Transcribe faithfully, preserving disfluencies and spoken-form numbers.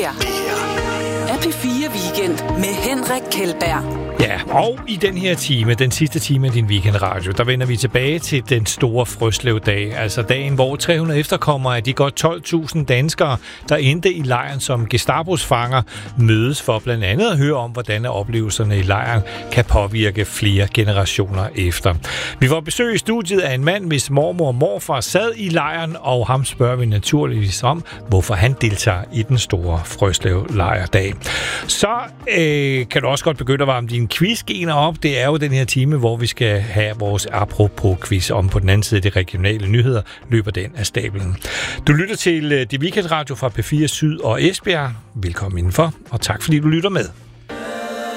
her er P fire Weekend med Henrik Kjeldberg. Ja, og i den her time, den sidste time af din weekendradio, der vender vi tilbage til den store Frøslevdag. Altså dagen, hvor tre hundrede efterkommere af de godt tolv tusind danskere, der endte i lejren som Gestapos fanger, mødes for blandt andet at høre om, hvordan oplevelserne i lejren kan påvirke flere generationer efter. Vi får besøg i studiet af en mand, hvis mormor og morfar sad i lejren, og ham spørger vi naturligvis om, hvorfor han deltager i den store Frøslev-lejrdag. Så øh, kan du også godt begynde at varme din quizgener op. Det er jo den her time, hvor vi skal have vores apropos-quiz om. På den anden side af de regionale nyheder løber den af stablen. Du lytter til Det Weekend Radio fra P fire Syd og Esbjerg. Velkommen indenfor, og tak fordi du lytter med.